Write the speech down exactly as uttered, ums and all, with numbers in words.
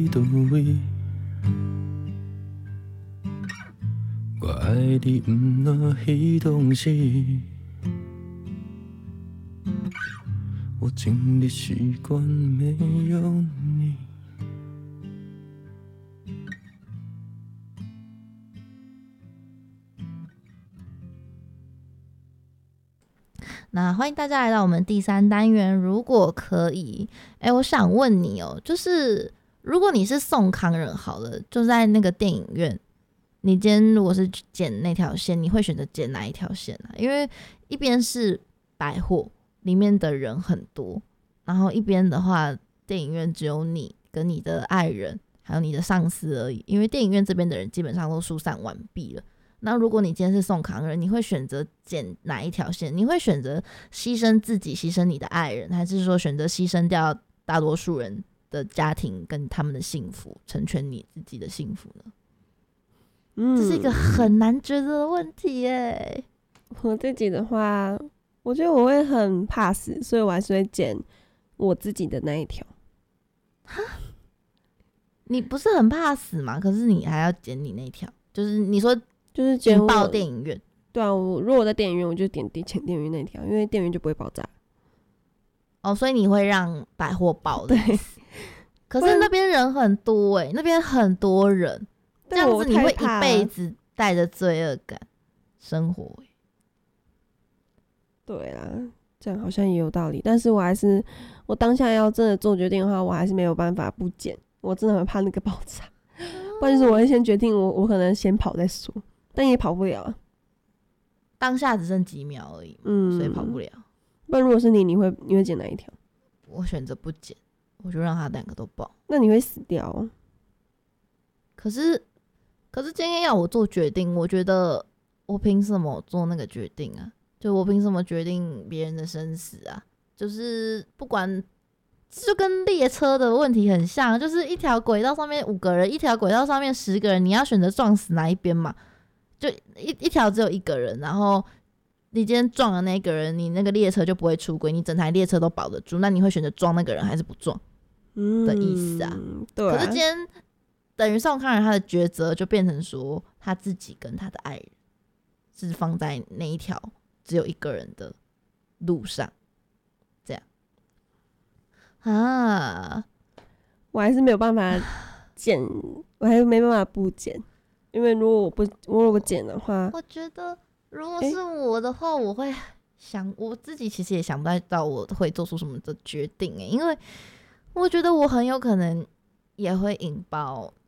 倒位？我爱你，不拿彼当时。我尽力习惯没有你。 那欢迎大家来到我们第三单元，如果可以，哎，我想问你哦，就是如果你是宋康人好了，就在那个电影院，你今天如果是剪那条线，你会选择剪哪一条线啊？因为一边是百货，里面的人很多，然后一边的话，电影院只有你跟你的爱人，还有你的上司而已，因为电影院这边的人基本上都疏散完毕了。那如果你今天是宋康人，你会选择剪哪一条线？你会选择牺牲自己，牺牲你的爱人，还是说选择牺牲掉大多数人的家庭跟他们的幸福，成全你自己的幸福呢？嗯，这是一个很难抉择的问题耶。 我自己的话，我觉得我会很怕死，所以我还是会剪我自己的那一条。 哈，你不是很怕死吗？可是你还要剪你那一条，就是你说。 就是剪我爆电影院， 对啊，我如果我在电影院，我就点剪电影院那条，因为电影院就不会爆炸。 哦，所以你会让百货爆的意思。可是那边人很多哎、欸，那边很多人，这样子你会一辈子带着罪恶感生活、欸。 对啦，这样好像也有道理，但是我还是，我当下要真的做决定的话，我还是没有办法不剪，我真的很怕那个爆炸。不然就是我会先决定我，我可能先跑再说。但也跑不了啊， 当下只剩几秒而已，嗯，所以跑不了。 不然如果是你，你会你会剪哪一条？ 我选择不剪，我就让他两个都爆。 那你会死掉、哦？ 可是，可是今天要我做决定，我觉得我凭什么做那个决定啊？就我凭什么决定别人的生死啊？就是不管。就跟列车的问题很像，就是一条轨道上面五个人，一条轨道上面十个人，你要选择撞死哪一边嘛？就一一条只有一个人，然后你今天撞了那个人，你那个列车就不会出轨，你整台列车都保得住，那你会选择撞那个人还是不撞？的意思啊。 嗯，对啊。 可是今天等于宋康人他的抉择就变成说，他自己跟他的爱人是放在那一条只有一个人的路上。啊， 我还是没有办法剪，我还是没办法不剪，因为如果我不，如果我剪的话， 我觉得如果是我的话，我会想，我自己其实也想不到我会做出什么的决定诶，因为我觉得我很有可能也会引爆